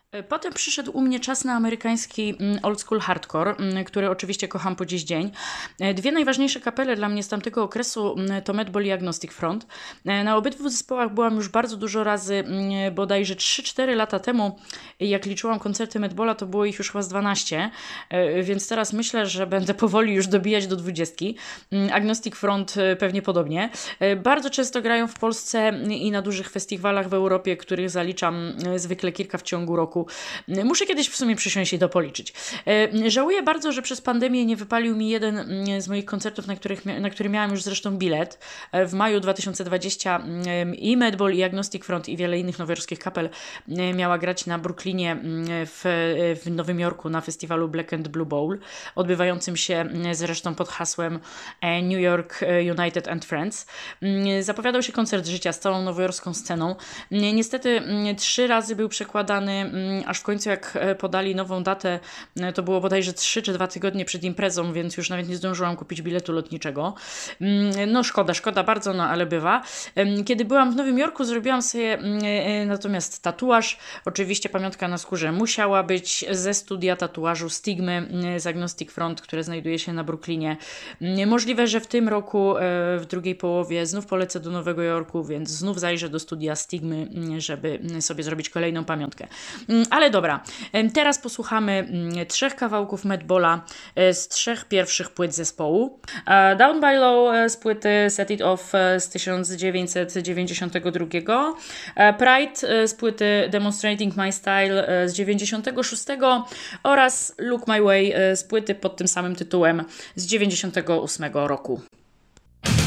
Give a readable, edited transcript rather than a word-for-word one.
Potem przyszedł u mnie czas na amerykański old school hardcore, który oczywiście kocham po dziś dzień. Dwie najważniejsze kapele dla mnie z tamtego okresu to Madball i Agnostic Front. Na obydwu zespołach byłam już bardzo dużo razy, bodajże 3-4 lata temu, jak liczyłam koncerty Madballa, to było ich już chyba z 12, więc teraz myślę, że będę powoli już dobijać do 20. Agnostic Front pewnie podobnie. Bardzo często grają w Polsce i na dużych festiwalach w Europie, których zaliczam zwykle kilka w ciągu roku. Muszę kiedyś w sumie przysiąść i to policzyć. Żałuję bardzo, że przez pandemię nie wypalił mi jeden z moich koncertów, na który miałam już zresztą bilet. W maju 2020 i Madball, i Agnostic Front, i wiele innych nowojorskich kapel miała grać na Brooklynie w Nowym Jorku na festiwalu Black and Blue Bowl, odbywającym się zresztą pod hasłem New York United and Friends. Zapowiadał się koncert życia z całą nowojorską sceną. Niestety 3 razy był przekładany, aż w końcu jak podali nową datę, to było bodajże 3 czy 2 tygodnie przed imprezą, więc już nawet nie zdążyłam kupić biletu lotniczego. No szkoda bardzo, no ale bywa. Kiedy byłam w Nowym Jorku, zrobiłam sobie natomiast tatuaż. Oczywiście pamiątka na skórze musiała być ze studia tatuażu Stigmy z Agnostic Front, które znajduje się na Brooklynie. Możliwe, że w tym roku, w drugiej połowie znów polecę do Nowego Jorku, więc znów zajrzę do studia Stigmy, żeby sobie zrobić kolejną pamiątkę. Ale dobra, teraz posłuchamy 3 kawałków Madballa z 3 pierwszych płyt zespołu. Down by Low z płyty Set It Off z 1992, Pride z płyty Demonstrating My Style z 96 oraz Look My Way z płyty pod tym samym tytułem z 98 roku.